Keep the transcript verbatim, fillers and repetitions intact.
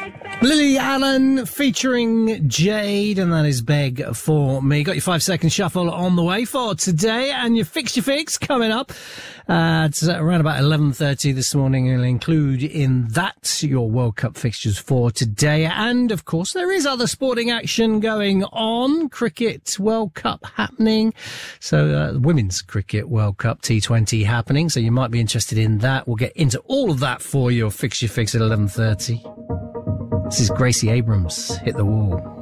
Lily Allen featuring Jade, and that is Beg For Me. Got your five second shuffle on the way for today, and your Fix Your Fix coming up. Uh, it's around about eleven thirty this morning. It'll include in that your World Cup fixtures for today. And, of course, there is other sporting action going on. Cricket World Cup happening. So, uh, Women's Cricket World Cup T twenty happening. So you might be interested in that. We'll get into all of that for your Fix Your Fix at eleven thirty. This is Gracie Abrams, Hit the Wall.